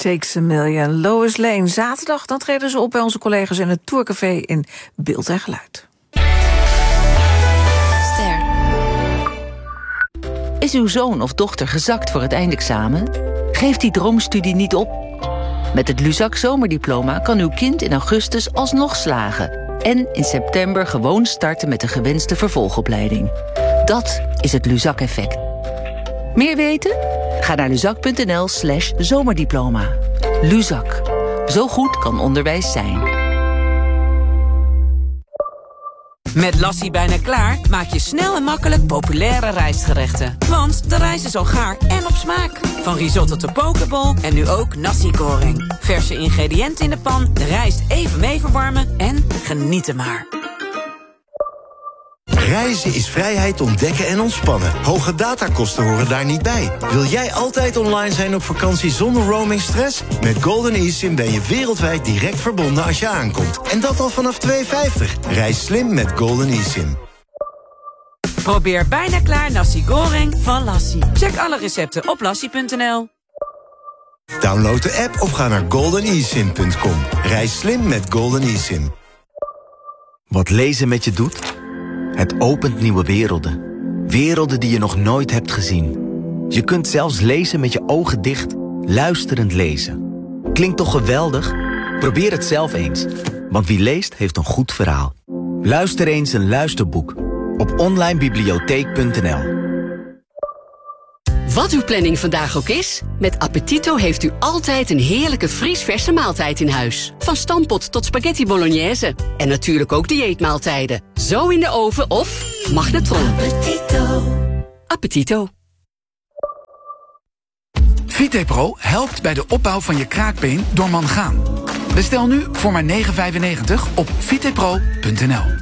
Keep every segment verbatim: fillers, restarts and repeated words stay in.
Takes a Million. Lois Lane. Zaterdag dan treden ze op bij onze collega's in het Tourcafé in Beeld en Geluid. Ster. Is uw zoon of dochter gezakt voor het eindexamen? Geef die droomstudie niet op. Met het Luzak zomerdiploma kan uw kind in augustus alsnog slagen en in september gewoon starten met de gewenste vervolgopleiding. Dat is het Luzak-effect. Meer weten? Ga naar luzak.nl slash zomerdiploma. Luzak. Zo goed kan onderwijs zijn. Met Lassie bijna klaar maak je snel en makkelijk populaire rijstgerechten. Want de rijst is al gaar en op smaak. Van risotto tot pokeball en nu ook nasi goreng. Verse ingrediënten in de pan, de rijst even mee verwarmen en genieten maar. Reizen is vrijheid ontdekken en ontspannen. Hoge datakosten horen daar niet bij. Wil jij altijd online zijn op vakantie zonder roamingstress? Met Golden eSIM ben je wereldwijd direct verbonden als je aankomt. En dat al vanaf twee euro vijftig. Reis slim met Golden eSIM. Probeer bijna klaar nasi goreng van Lassie. Check alle recepten op lassie punt n l. Download de app of ga naar golden e sim punt com. Reis slim met Golden eSIM. Wat lezen met je doet? Het opent nieuwe werelden. Werelden die je nog nooit hebt gezien. Je kunt zelfs lezen met je ogen dicht, luisterend lezen. Klinkt toch geweldig? Probeer het zelf eens. Want wie leest, heeft een goed verhaal. Luister eens een luisterboek op online bibliotheek punt n l. Wat uw planning vandaag ook is, met Appetito heeft u altijd een heerlijke vriesverse maaltijd in huis. Van stampot tot spaghetti bolognese. En natuurlijk ook dieetmaaltijden. Zo in de oven of magnetron. Appetito. Appetito. Vitepro helpt bij de opbouw van je kraakbeen door mangaan. Bestel nu voor maar negen euro vijfennegentig op vitepro punt n l.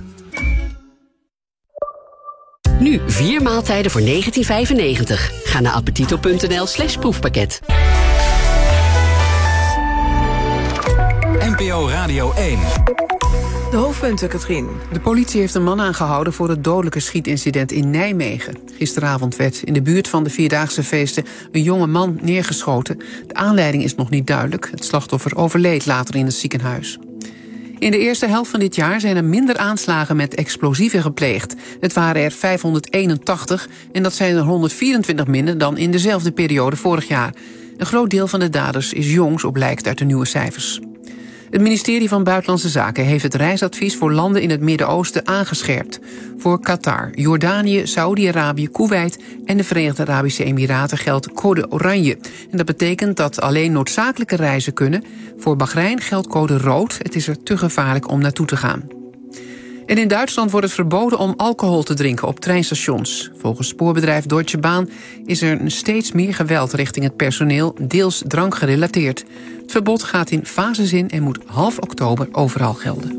Nu vier maaltijden voor negentien vijfennegentig. Ga naar appetito punt n l slash proefpakket. N P O Radio één. De hoofdpunten, Katrien. De politie heeft een man aangehouden voor het dodelijke schietincident in Nijmegen. Gisteravond werd in de buurt van de Vierdaagse feesten een jonge man neergeschoten. De aanleiding is nog niet duidelijk. Het slachtoffer overleed later in het ziekenhuis. In de eerste helft van dit jaar zijn er minder aanslagen met explosieven gepleegd. Het waren er vijfhonderdeenentachtig en dat zijn er honderdvierentwintig minder dan in dezelfde periode vorig jaar. Een groot deel van de daders is jong, zo blijkt uit de nieuwe cijfers. Het ministerie van Buitenlandse Zaken heeft het reisadvies voor landen in het Midden-Oosten aangescherpt. Voor Qatar, Jordanië, Saoedi-Arabië, Koeweit en de Verenigde Arabische Emiraten geldt code oranje. En dat betekent dat alleen noodzakelijke reizen kunnen. Voor Bahrein geldt code rood. Het is er te gevaarlijk om naartoe te gaan. En in Duitsland wordt het verboden om alcohol te drinken op treinstations. Volgens spoorbedrijf Deutsche Bahn is er steeds meer geweld richting het personeel, deels drankgerelateerd. Het verbod gaat in fases in en moet half oktober overal gelden.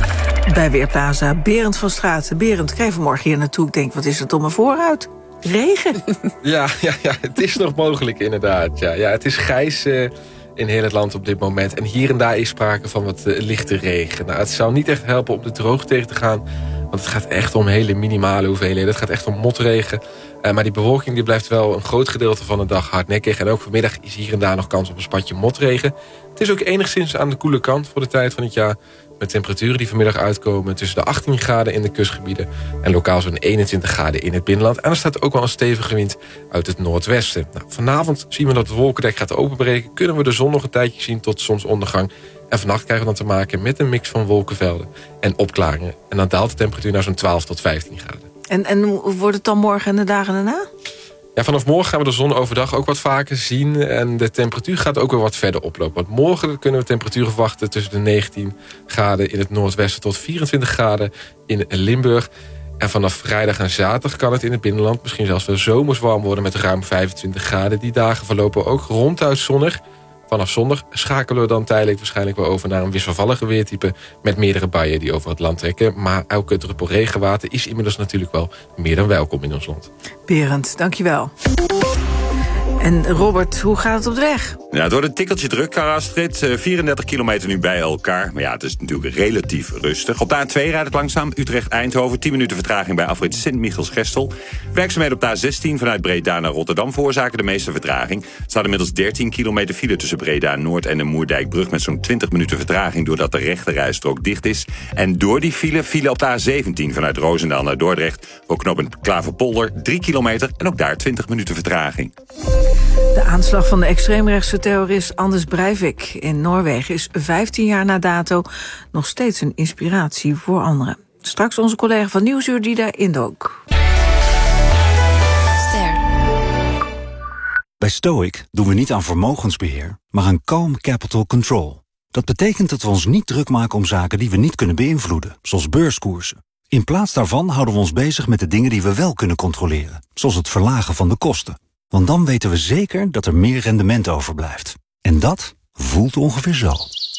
Bij Weerplaza Berend van Straten. Berend, ik kreeg vanmorgen hier naartoe. Ik denk, wat is het om me vooruit? Regen. Ja, ja, ja, het is nog mogelijk inderdaad. Ja, ja, het is grijs uh, in heel het land op dit moment. En hier en daar is sprake van wat uh, lichte regen. Nou, het zou niet echt helpen om de droogte tegen te gaan. Want het gaat echt om hele minimale hoeveelheden. Het gaat echt om motregen. Uh, maar die bewolking die blijft wel een groot gedeelte van de dag hardnekkig. En ook vanmiddag is hier en daar nog kans op een spatje motregen. Het is ook enigszins aan de koele kant voor de tijd van het jaar. Met temperaturen die vanmiddag uitkomen tussen de achttien graden in de kustgebieden en lokaal zo'n eenentwintig graden in het binnenland. En er staat ook wel een stevige wind uit het noordwesten. Nou, vanavond zien we dat het wolkendek gaat openbreken. Kunnen we de zon nog een tijdje zien tot zonsondergang. En vannacht krijgen we dan te maken met een mix van wolkenvelden en opklaringen. En dan daalt de temperatuur naar zo'n twaalf tot vijftien graden. En, en wordt het dan morgen en de dagen daarna? Ja, vanaf morgen gaan we de zon overdag ook wat vaker zien. En de temperatuur gaat ook weer wat verder oplopen. Want morgen kunnen we temperaturen verwachten tussen de negentien graden in het noordwesten tot vierentwintig graden in Limburg. En vanaf vrijdag en zaterdag kan het in het binnenland misschien zelfs wel zomers warm worden met ruim vijfentwintig graden. Die dagen verlopen ook ronduit zonnig. Vanaf zondag schakelen we dan tijdelijk waarschijnlijk wel over naar een wisselvallige weertype met meerdere buien die over het land trekken. Maar elke druppel regenwater is inmiddels natuurlijk wel meer dan welkom in ons land. Berend, dankjewel. En Robert, hoe gaat het op de weg? Ja, het wordt een tikkeltje druk, Astrid. vierendertig kilometer nu bij elkaar. Maar ja, het is natuurlijk relatief rustig. Op de A twee rijdt het langzaam. Utrecht-Eindhoven. tien minuten vertraging bij afrit Sint-Michiels-Gestel. Werkzaamheden op de A zestien vanuit Breda naar Rotterdam veroorzaken de meeste vertraging. Er staat inmiddels dertien kilometer file tussen Breda Noord en de Moerdijkbrug met zo'n twintig minuten vertraging doordat de rechterrijstrook dicht is. En door die file file op de A zeventien vanuit Roosendaal naar Dordrecht voor knooppunt Klaverpolder drie kilometer en ook daar twintig minuten vertraging. De aanslag van de extreemrechtse terrorist Anders Breivik in Noorwegen is vijftien jaar na dato nog steeds een inspiratie voor anderen. Straks onze collega van Nieuwsuur die daar indook. Ster. Bij Stoic doen we niet aan vermogensbeheer, maar aan calm capital control. Dat betekent dat we ons niet druk maken om zaken die we niet kunnen beïnvloeden, zoals beurskoersen. In plaats daarvan houden we ons bezig met de dingen die we wel kunnen controleren, zoals het verlagen van de kosten. Want dan weten we zeker dat er meer rendement overblijft. En dat voelt ongeveer zo.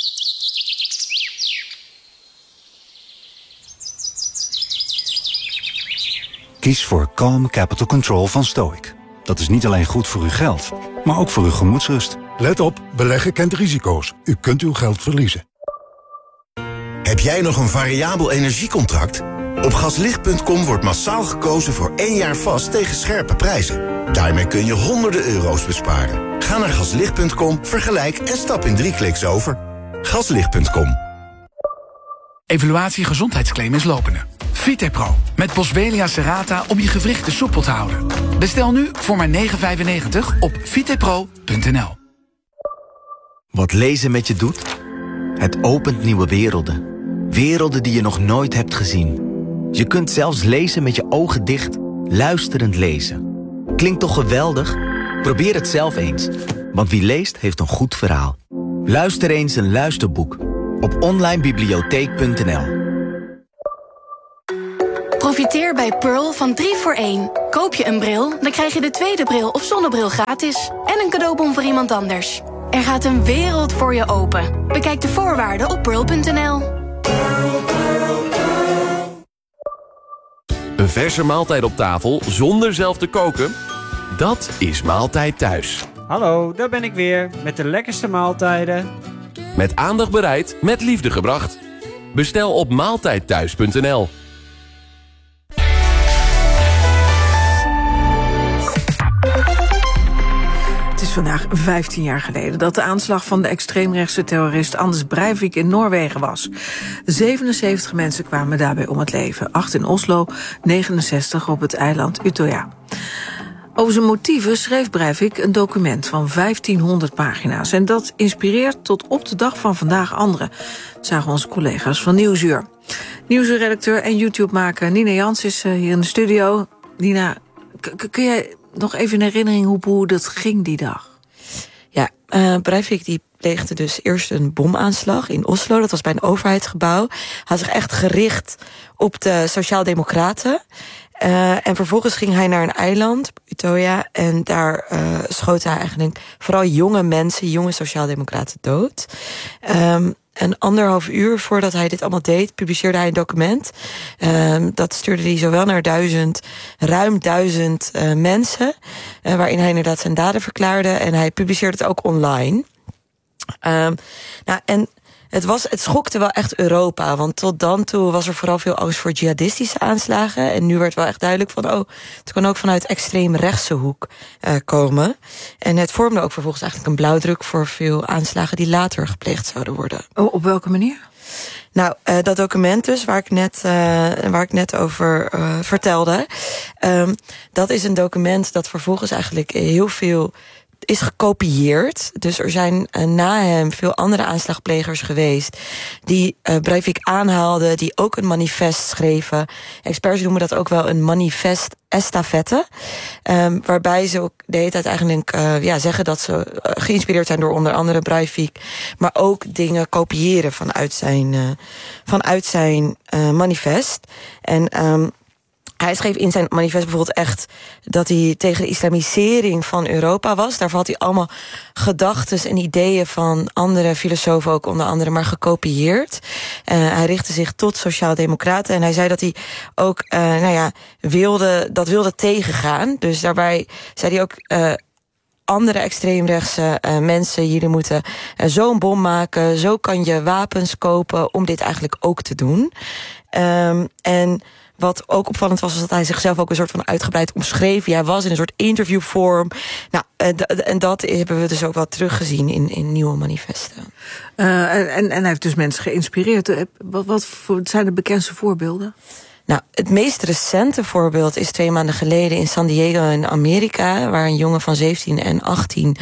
Kies voor Calm Capital Control van Stoic. Dat is niet alleen goed voor uw geld, maar ook voor uw gemoedsrust. Let op, beleggen kent risico's. U kunt uw geld verliezen. Heb jij nog een variabel energiecontract? Op gaslicht punt com wordt massaal gekozen voor één jaar vast tegen scherpe prijzen. Daarmee kun je honderden euro's besparen. Ga naar gaslicht punt com, vergelijk en stap in drie kliks over. gaslicht punt com. Evaluatie gezondheidsclaim is lopende. Vitepro met Boswellia serrata om je gewrichten soepel te houden. Bestel nu voor maar negen vijfennegentig op vitepro punt n l. Wat lezen met je doet? Het opent nieuwe werelden. Werelden die je nog nooit hebt gezien. Je kunt zelfs lezen met je ogen dicht, luisterend lezen. Klinkt toch geweldig? Probeer het zelf eens. Want wie leest, heeft een goed verhaal. Luister eens een luisterboek op online bibliotheek punt n l. Profiteer bij Pearl van drie voor één. Koop je een bril, dan krijg je de tweede bril of zonnebril gratis. En een cadeaubon voor iemand anders. Er gaat een wereld voor je open. Bekijk de voorwaarden op pearl punt n l. Een verse maaltijd op tafel zonder zelf te koken? Dat is Maaltijd Thuis. Hallo, daar ben ik weer met de lekkerste maaltijden. Met aandacht bereid, met liefde gebracht. Bestel op maaltijdthuis punt n l. Het is vandaag vijftien jaar geleden dat de aanslag van de extreemrechtse terrorist Anders Breivik in Noorwegen was. zevenenzeventig mensen kwamen daarbij om het leven. acht in Oslo, negenenzestig op het eiland Utøya. Over zijn motieven schreef Breivik een document van vijftienhonderd pagina's. En dat inspireert tot op de dag van vandaag anderen, zagen onze collega's van Nieuwsuur. Nieuwsuurredacteur en YouTube-maker Nina Jans is hier in de studio. Nina, k- kun jij nog even in herinnering hoe, hoe dat ging die dag? Ja, uh, Breivik die pleegde dus eerst een bomaanslag in Oslo. Dat was bij een overheidsgebouw. Hij had zich echt gericht op de Sociaaldemocraten. Uh, en vervolgens ging hij naar een eiland, Utøya, en daar uh, schoot hij eigenlijk vooral jonge mensen, jonge Sociaaldemocraten dood. Um, Een anderhalf uur voordat hij dit allemaal deed, publiceerde hij een document. Um, dat stuurde hij zowel naar duizend, ruim duizend uh, mensen, uh, waarin hij inderdaad zijn daden verklaarde. En hij publiceerde het ook online. Um, nou, en het, was, het schokte wel echt Europa, want tot dan toe was er vooral veel angst voor jihadistische aanslagen. En nu werd wel echt duidelijk van, oh, het kan ook vanuit extreem rechtse hoek uh, komen. En het vormde ook vervolgens eigenlijk een blauwdruk voor veel aanslagen die later gepleegd zouden worden. Oh, op welke manier? Nou, uh, dat document dus, waar ik net, uh, waar ik net over uh, vertelde, um, dat is een document dat vervolgens eigenlijk heel veel is gekopieerd. Dus er zijn uh, na hem veel andere aanslagplegers geweest die uh, Breivik aanhaalden, die ook een manifest schreven. Experts noemen dat ook wel een manifest estafette. Um, waarbij ze ook de hele tijd eigenlijk uh, ja, zeggen dat ze uh, geïnspireerd zijn door onder andere Breivik, maar ook dingen kopiëren vanuit zijn, uh, vanuit zijn uh, manifest. En um, hij schreef in zijn manifest bijvoorbeeld echt dat hij tegen de islamisering van Europa was. Daarvoor had hij allemaal gedachten en ideeën van andere filosofen, ook onder andere, maar gekopieerd. Uh, hij richtte zich tot sociaaldemocraten en hij zei dat hij ook uh, nou ja, wilde, dat wilde tegengaan. Dus daarbij zei hij ook, uh, andere extreemrechtse uh, mensen. Jullie moeten uh, zo'n bom maken, zo kan je wapens kopen om dit eigenlijk ook te doen. Um, en wat ook opvallend was, was dat hij zichzelf ook een soort van uitgebreid omschreef. Hij was in een soort interviewvorm. Nou, uh, d- en dat hebben we dus ook wel teruggezien in, in nieuwe manifesten. Uh, en, en hij heeft dus mensen geïnspireerd. Wat, wat zijn de bekendste voorbeelden? Nou, het meest recente voorbeeld is twee maanden geleden in San Diego in Amerika, waar een jongen van zeventien en achttien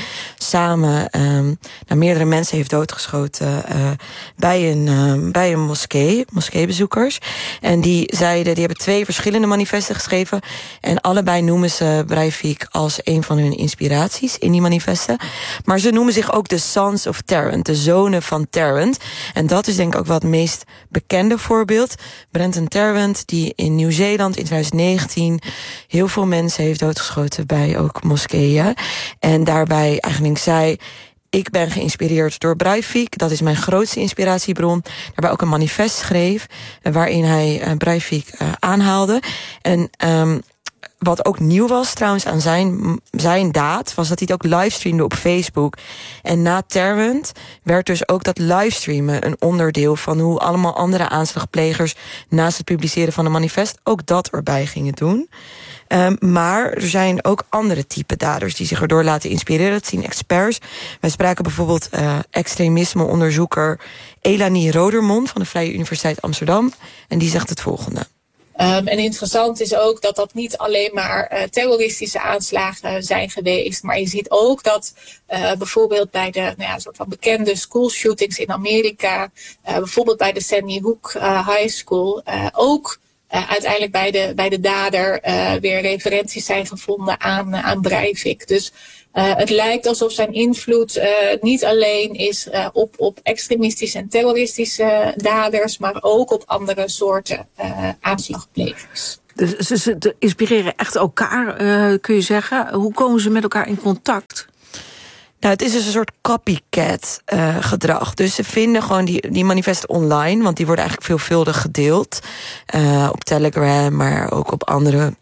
samen um, nou, meerdere mensen heeft doodgeschoten uh, bij een uh, bij een moskee, moskeebezoekers. En die zeiden, die hebben twee verschillende manifesten geschreven en allebei noemen ze Breivik als een van hun inspiraties in die manifesten. Maar ze noemen zich ook de Sons of Tarrant, de zonen van Tarrant. En dat is denk ik ook wel het meest bekende voorbeeld. Brenton Tarrant, die in Nieuw-Zeeland in twintig negentien heel veel mensen heeft doodgeschoten bij ook moskeeën. En daarbij eigenlijk zei, ik ben geïnspireerd door Breivik. Dat is mijn grootste inspiratiebron. Daarbij ook een manifest schreef, waarin hij uh, Breivik uh, aanhaalde. En um, wat ook nieuw was trouwens aan zijn, zijn daad, was dat hij het ook livestreamde op Facebook. En na Tarrant werd dus ook dat livestreamen een onderdeel van hoe allemaal andere aanslagplegers naast het publiceren van een manifest ook dat erbij gingen doen. Um, maar er zijn ook andere type daders die zich erdoor laten inspireren. Dat zien experts. Wij spraken bijvoorbeeld uh, extremisme-onderzoeker Elanie Rodermond van de Vrije Universiteit Amsterdam. En die zegt het volgende. Um, en interessant is ook dat dat niet alleen maar uh, terroristische aanslagen zijn geweest. Maar je ziet ook dat uh, bijvoorbeeld bij de nou ja, soort van bekende school shootings in Amerika. Uh, bijvoorbeeld bij de Sandy Hook uh, High School. Uh, ook uh, uiteindelijk bij de, bij de dader uh, weer referenties zijn gevonden aan, uh, aan Breivik. Dus Uh, het lijkt alsof zijn invloed uh, niet alleen is uh, op, op extremistische en terroristische daders, maar ook op andere soorten uh, aanslagplegers. Dus ze, ze inspireren echt elkaar, uh, kun je zeggen. Hoe komen ze met elkaar in contact? Nou, het is dus een soort copycat uh, gedrag. Dus ze vinden gewoon die, die manifesten online, want die worden eigenlijk veelvuldig gedeeld. Uh, op Telegram, maar ook op andere,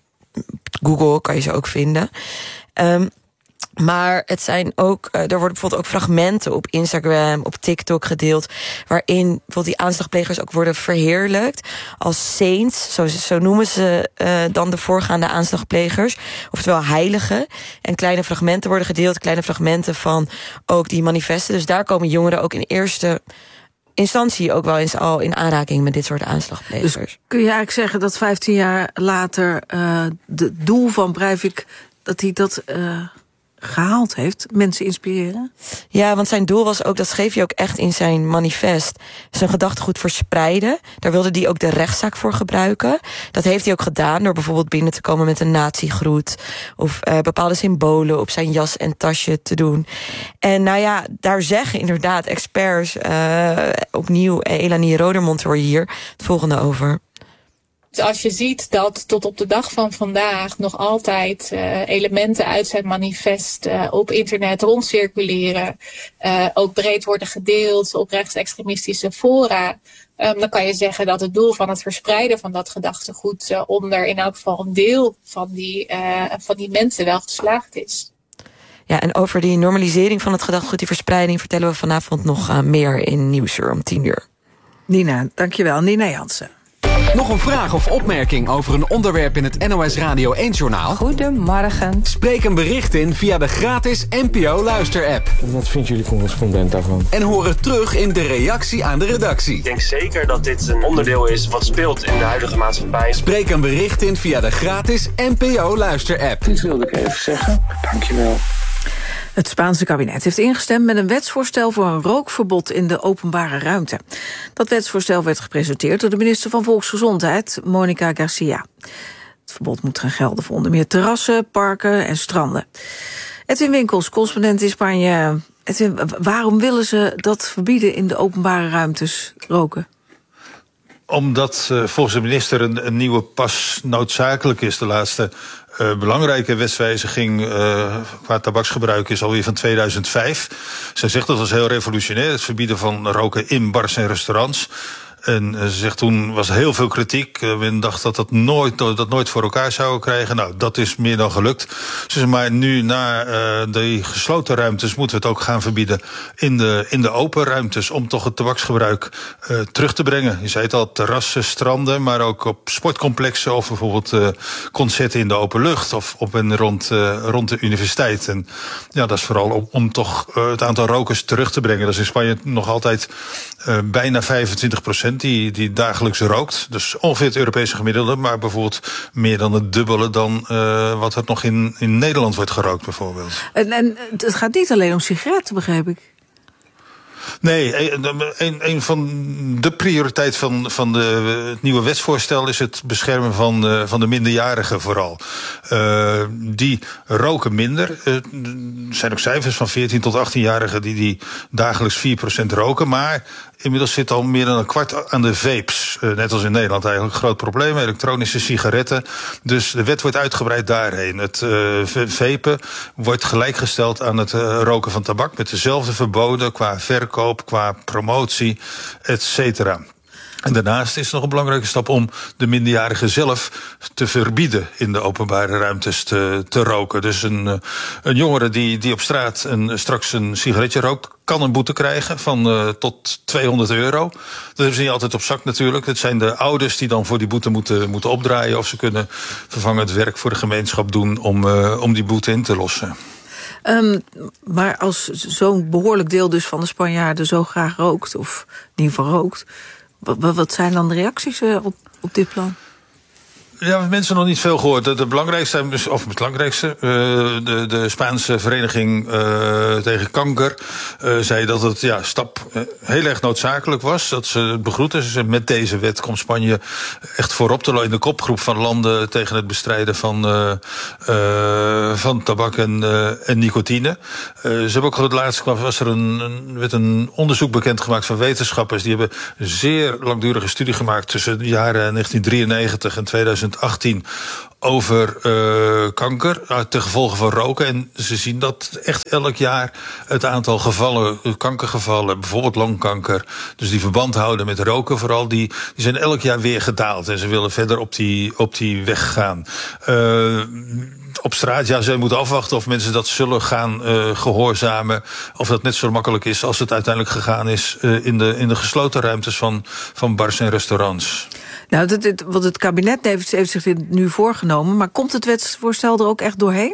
Google kan je ze ook vinden. Um, Maar het zijn ook, er worden bijvoorbeeld ook fragmenten op Instagram, op TikTok gedeeld, waarin bijvoorbeeld die aanslagplegers ook worden verheerlijkt als saints, zo, zo noemen ze uh, dan de voorgaande aanslagplegers, oftewel heiligen. En kleine fragmenten worden gedeeld, kleine fragmenten van ook die manifesten. Dus daar komen jongeren ook in eerste instantie ook wel eens al in aanraking met dit soort aanslagplegers. Dus kun je eigenlijk zeggen dat vijftien jaar later uh, het doel van Breivik, dat hij dat Uh... gehaald heeft, mensen inspireren? Ja, want zijn doel was ook, dat schreef hij ook echt in zijn manifest, zijn gedachtegoed verspreiden. Daar wilde hij ook de rechtszaak voor gebruiken. Dat heeft hij ook gedaan door bijvoorbeeld binnen te komen met een nazi-groet of uh, bepaalde symbolen op zijn jas en tasje te doen. En nou ja, daar zeggen inderdaad experts, uh, opnieuw Elanie Rodermond hoor je hier het volgende over. Als je ziet dat tot op de dag van vandaag nog altijd uh, elementen uit zijn manifest uh, op internet rondcirculeren, uh, ook breed worden gedeeld op rechtsextremistische fora, um, dan kan je zeggen dat het doel van het verspreiden van dat gedachtegoed uh, onder in elk geval een deel van die, uh, van die mensen wel geslaagd is. Ja, en over die normalisering van het gedachtegoed, die verspreiding, vertellen we vanavond nog uh, meer in Nieuwsuur om tien uur. Nina, dankjewel. Nina Jansen. Nog een vraag of opmerking over een onderwerp in het N O S Radio één-journaal? Goedemorgen. Spreek een bericht in via de gratis N P O Luister-app. Wat vindt jullie correspondent daarvan? En hoor het terug in de reactie aan de redactie. Ik denk zeker dat dit een onderdeel is wat speelt in de huidige maatschappij. Spreek een bericht in via de gratis N P O Luister-app. Dit wilde ik even zeggen. Dankjewel. Het Spaanse kabinet heeft ingestemd met een wetsvoorstel voor een rookverbod in de openbare ruimte. Dat wetsvoorstel werd gepresenteerd door de minister van Volksgezondheid, Mónica García. Het verbod moet gaan gelden voor onder meer terrassen, parken en stranden. Edwin Winkels, correspondent in Spanje. Edwin, waarom willen ze dat verbieden in de openbare ruimtes, roken? Omdat uh, volgens de minister een, een nieuwe pas noodzakelijk is. De laatste uh, belangrijke wetswijziging uh, qua tabaksgebruik is alweer van tweeduizend vijf. Zij zegt dat was heel revolutionair, het verbieden van roken in bars en restaurants. En uh, ze zegt, toen was heel veel kritiek. Uh, men dacht dat dat nooit, dat nooit voor elkaar zouden krijgen. Nou, dat is meer dan gelukt. Ze zegt, maar nu na uh, de gesloten ruimtes moeten we het ook gaan verbieden in de, in de open ruimtes, om toch het tabaksgebruik uh, terug te brengen. Je zei het al, terrassen, stranden, maar ook op sportcomplexen of bijvoorbeeld uh, concerten in de open lucht of op en rond, uh, rond de universiteit. En ja, dat is vooral om, om toch uh, het aantal rokers terug te brengen. Dat is in Spanje nog altijd uh, bijna vijfentwintig procent die, die dagelijks rookt. Dus ongeveer het Europese gemiddelde, maar bijvoorbeeld meer dan het dubbele dan uh, wat er nog in, in Nederland wordt gerookt bijvoorbeeld. En, en het gaat niet alleen om sigaretten, begreep ik. Nee, een, een van de prioriteiten van, van de, het nieuwe wetsvoorstel is het beschermen van, uh, van de minderjarigen vooral. Uh, die roken minder. Uh, er zijn ook cijfers van veertien tot achttien-jarigen die, die dagelijks vier procent roken. Maar inmiddels zit al meer dan een kwart aan de vapes. Uh, net als in Nederland eigenlijk. Groot probleem, elektronische sigaretten. Dus de wet wordt uitgebreid daarheen. Het uh, vapen wordt gelijkgesteld aan het uh, roken van tabak, met dezelfde verboden qua verkoop, qua promotie, et cetera. En daarnaast is het nog een belangrijke stap om de minderjarigen zelf te verbieden in de openbare ruimtes te, te roken. Dus een, een jongere die, die op straat een, straks een sigaretje rookt, kan een boete krijgen van uh, tot tweehonderd euro. Dat hebben ze niet altijd op zak natuurlijk. Het zijn de ouders die dan voor die boete moeten, moeten opdraaien, of ze kunnen vervangend werk voor de gemeenschap doen om, uh, om die boete in te lossen. Um, maar als zo'n behoorlijk deel dus van de Spanjaarden zo graag rookt, of in ieder geval rookt, wat, wat zijn dan de reacties uh, op, op dit plan? Ja, we hebben mensen nog niet veel gehoord. De, de belangrijkste, of het belangrijkste, uh, de, de Spaanse vereniging uh, tegen kanker uh, zei dat het ja, stap uh, heel erg noodzakelijk was. Dat ze het begroeten. Ze zei, met deze wet komt Spanje echt voorop te lopen in de kopgroep van landen tegen het bestrijden van, uh, uh, van tabak en, uh, en nicotine. Uh, ze hebben ook het laatste was er een, een, werd een onderzoek bekendgemaakt van wetenschappers. Die hebben een zeer langdurige studie gemaakt tussen de jaren negentien drieënnegentig en tweeduizend achttien over uh, kanker uh, ten gevolge van roken. En ze zien dat echt elk jaar het aantal gevallen, kankergevallen, bijvoorbeeld longkanker, dus die verband houden met roken vooral, die, die zijn elk jaar weer gedaald. En ze willen verder op die, op die weg gaan. Uh, op straat, ja, ze moeten afwachten of mensen dat zullen gaan uh, gehoorzamen. Of dat net zo makkelijk is als het uiteindelijk gegaan is uh, in, de, in de gesloten ruimtes van, van bars en restaurants. Nou, dit, dit, wat het kabinet heeft, heeft zich dit nu voorgenomen, maar komt het wetsvoorstel er ook echt doorheen?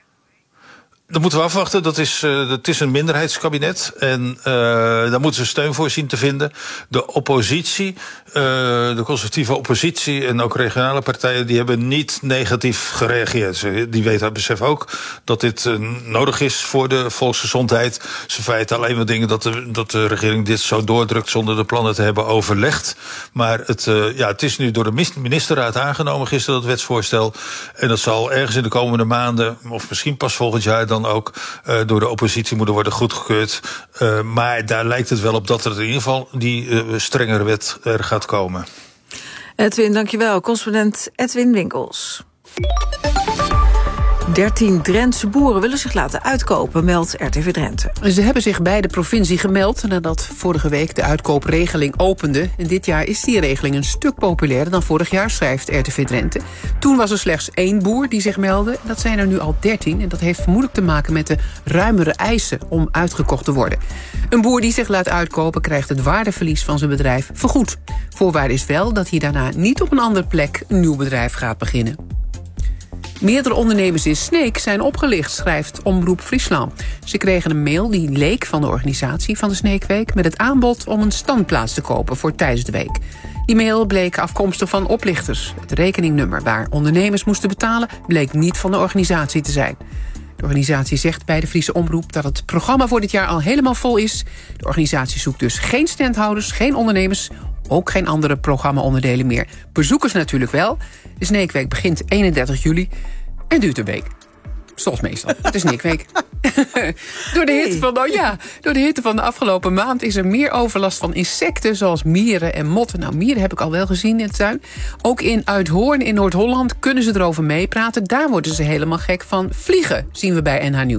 Dat moeten we afwachten. Dat is, uh, dat is een minderheidskabinet. En uh, daar moeten ze steun voor zien te vinden. De oppositie, uh, de conservatieve oppositie en ook regionale partijen, die hebben niet negatief gereageerd. Ze, die weten, beseffen ook dat dit uh, nodig is voor de volksgezondheid. Ze feiten alleen maar dingen dat de, dat de regering dit zo doordrukt zonder de plannen te hebben overlegd. Maar het, uh, ja, het is nu door de ministerraad aangenomen gisteren, dat wetsvoorstel. En dat zal ergens in de komende maanden, of misschien pas volgend jaar, dan ook uh, door de oppositie moeten worden goedgekeurd. Uh, maar daar lijkt het wel op dat er in ieder geval die uh, strengere wet er gaat komen. Edwin, dankjewel. Correspondent Edwin Winkels. dertien Drentse boeren willen zich laten uitkopen, meldt R T V Drenthe. Ze hebben zich bij de provincie gemeld nadat vorige week de uitkoopregeling opende. En dit jaar is die regeling een stuk populairder dan vorig jaar, schrijft R T V Drenthe. Toen was er slechts één boer die zich meldde. Dat zijn er nu al dertien en dat heeft vermoedelijk te maken met de ruimere eisen om uitgekocht te worden. Een boer die zich laat uitkopen krijgt het waardeverlies van zijn bedrijf vergoed. Voorwaarde is wel dat hij daarna niet op een andere plek een nieuw bedrijf gaat beginnen. Meerdere ondernemers in Sneek zijn opgelicht, schrijft Omroep Friesland. Ze kregen een mail die leek van de organisatie van de Sneekweek met het aanbod om een standplaats te kopen voor tijdens de week. Die mail bleek afkomstig van oplichters. Het rekeningnummer waar ondernemers moesten betalen bleek niet van de organisatie te zijn. De organisatie zegt bij de Friese Omroep dat het programma voor dit jaar al helemaal vol is. De organisatie zoekt dus geen standhouders, geen ondernemers, ook geen andere programma-onderdelen meer. Bezoekers natuurlijk wel. De Sneekweek begint eenendertig juli en duurt een week. Zoals meestal. Het is Sneekweek. door, de hitte van, nou ja, door de hitte van de afgelopen maand is er meer overlast van insecten, zoals mieren en motten. Nou, mieren heb ik al wel gezien in het tuin. Ook in Uithoorn in Noord-Holland kunnen ze erover meepraten. Daar worden ze helemaal gek van vliegen, zien we bij N H Nieuws.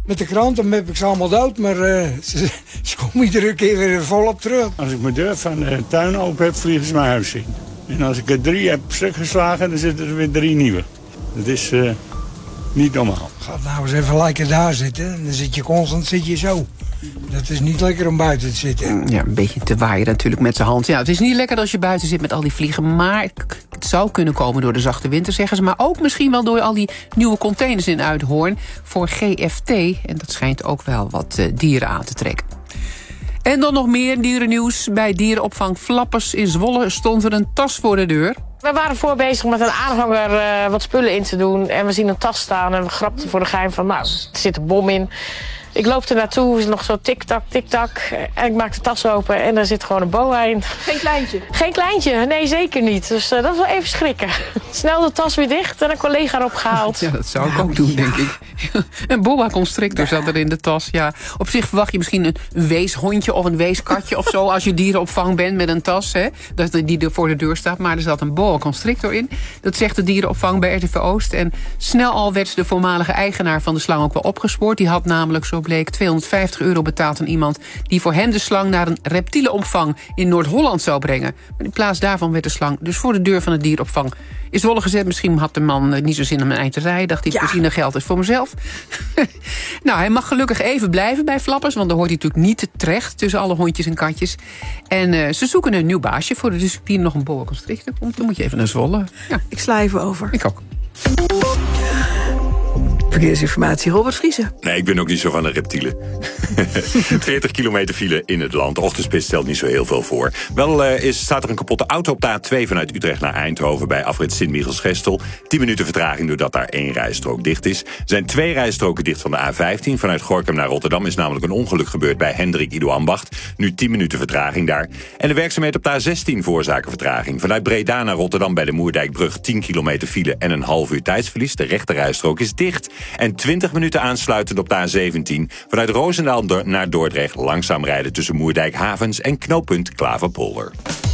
met de krant, dan heb ik ze allemaal dood. Maar uh, ze, ze komen iedere keer weer volop terug. Als ik mijn deur van de tuin open heb, vliegen ze mijn huis in. En als ik er drie heb stuk geslagen, dan zitten er weer drie nieuwe. Dat is uh, niet normaal. Ga nou eens even lekker daar zitten. En dan zit je constant zit je zo. Dat is niet lekker om buiten te zitten. Ja, een beetje te waaien natuurlijk met zijn hand. Ja, het is niet lekker als je buiten zit met al die vliegen. Maar het zou kunnen komen door de zachte winter, zeggen ze. Maar ook misschien wel door al die nieuwe containers in Uithoorn voor G F T. En dat schijnt ook wel wat uh, dieren aan te trekken. En dan nog meer dierennieuws. Bij dierenopvang Flappers in Zwolle stond er een tas voor de deur. We waren voor bezig met een aanhanger uh, wat spullen in te doen. En we zien een tas staan en we grapten voor de geheim van... nou, er zit een bom in. Ik loop er naartoe, nog zo tik-tak, tik-tak. En ik maak de tas open en daar zit gewoon een boa in. Geen kleintje? Geen kleintje, nee, zeker niet. Dus uh, dat is wel even schrikken. Snel de tas weer dicht en een collega erop gehaald. Ja, dat zou ik ook doen, denk ik. Een boa constrictor zat er in de tas, ja. Op zich verwacht je misschien een weeshondje of een weeskatje of zo... als je dierenopvang bent met een tas, hè, dat die er voor de deur staat. Maar er zat een boa constrictor in. Dat zegt de dierenopvang bij R T V Oost. En snel al werd de voormalige eigenaar van de slang ook wel opgespoord. Die had namelijk, zo bleek, tweehonderdvijftig euro betaald aan iemand... die voor hem de slang naar een reptielenopvang in Noord-Holland zou brengen. Maar in plaats daarvan werd de slang dus voor de deur van de dierenopvang is Zwolle gezet. Misschien had de man niet zo zin om een eind te rijden. Dacht hij, ja. Misschien dat geld is voor mezelf. Nou, hij mag gelukkig even blijven bij Flappers... want dan hoort hij natuurlijk niet terecht tussen alle hondjes en katjes. En uh, ze zoeken een nieuw baasje voor de discipline. Nog een boa constrictor komt, dan moet je even naar Zwolle. Ja. Ik sla even over. Ik ook. Verkeersinformatie, Robert Vriezen. Nee, ik ben ook niet zo van de reptielen. veertig kilometer file in het land. De ochtendspits stelt niet zo heel veel voor. Wel uh, is, staat er een kapotte auto op de A twee vanuit Utrecht naar Eindhoven... bij afrit Sint-Michels-Gestel. tien minuten vertraging doordat daar één rijstrook dicht is. Er zijn twee rijstroken dicht van de A vijftien. Vanuit Gorinchem naar Rotterdam is namelijk een ongeluk gebeurd... bij Hendrik Ido Ambacht. Nu tien minuten vertraging daar. En de werkzaamheden op de A zestien veroorzaken vertraging. Vanuit Breda naar Rotterdam bij de Moerdijkbrug... tien kilometer file en een half uur tijdsverlies. De rechte rijstrook is dicht. En twintig minuten aansluitend op de A zeventien. Vanuit Roosendaal naar Dordrecht langzaam rijden tussen Moerdijk Havens en knooppunt Klaverpolder.